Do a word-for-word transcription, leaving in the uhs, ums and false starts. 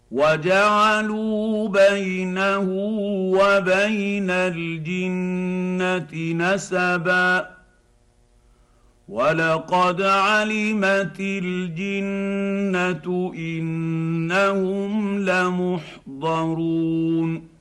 وجعلوا بينه وبين الجنه نسبا ولقد علمت الجنه انهم لمحضرون